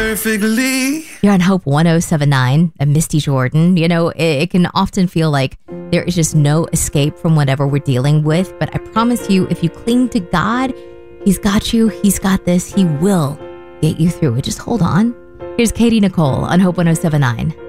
perfectly. You're on Hope 1079 and Misty Jordan. You know, it can often feel like there is just no escape from whatever we're dealing with. But I promise you, if you cling to God, He's got you. He's got this. He will get you through it. Just hold on. Here's Katie Nicole on Hope 1079.